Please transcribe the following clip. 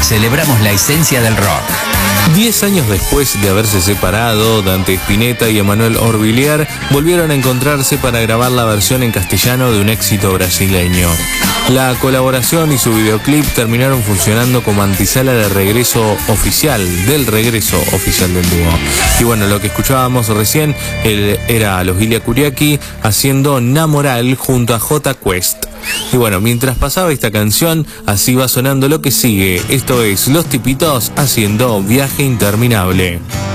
celebramos la esencia del rock. 10 años después de haberse separado, Dante Spinetta y Emanuel Orbilier volvieron a encontrarse para grabar la versión en castellano de un éxito brasileño. La colaboración y su videoclip terminaron funcionando como antesala del regreso oficial del dúo. Y bueno, lo que escuchábamos recién era a los Ilia Kuriaki haciendo Namoral junto a J Quest. Y bueno, mientras pasaba esta canción, así va sonando lo que sigue. Esto es Los Tipitos haciendo Viaje Interminable.